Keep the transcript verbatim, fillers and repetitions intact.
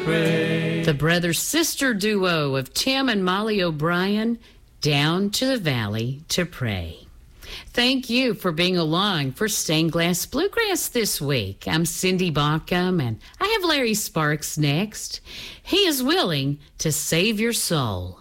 Pray. The brother-sister duo of Tim and Molly O'Brien, Down to the Valley to Pray. Thank you for being along for Stained Glass Bluegrass this week. I'm Cindy Baucom, and I have Larry Sparks next. He is willing to save your soul.